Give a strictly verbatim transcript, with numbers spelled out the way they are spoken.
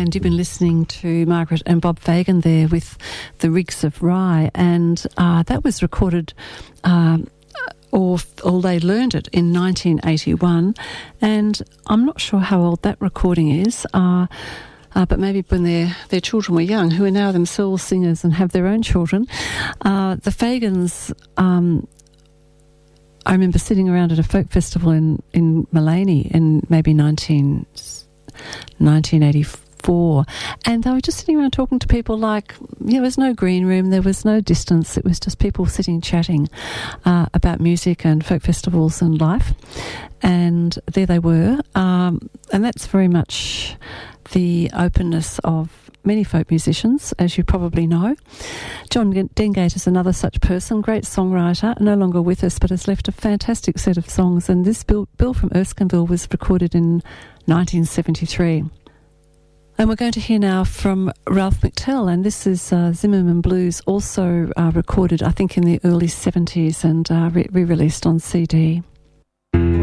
And you've been listening to Margaret and Bob Fagan there with The Rigs of Rye, and uh, that was recorded, um, or, or they learned it in nineteen eighty-one, and I'm not sure how old that recording is, uh, uh, but maybe when their, their children were young, who are now themselves singers and have their own children. Uh, the Fagans... Um, I remember sitting around at a folk festival in, in Mullaney in maybe nineteen, nineteen eighty-four, and they were just sitting around talking to people like, you know, there was no green room, there was no distance, it was just people sitting chatting uh, about music and folk festivals and life, and there they were, um, and that's very much the openness of many folk musicians, as you probably know. John Dengate is another such person, great songwriter, no longer with us, but has left a fantastic set of songs, and this Bill, Bill from Erskineville was recorded in nineteen seventy-three. And we're going to hear now from Ralph McTell, and this is uh, Zimmerman Blues, also uh, recorded, I think, in the early seventies and uh, re- re-released on C D.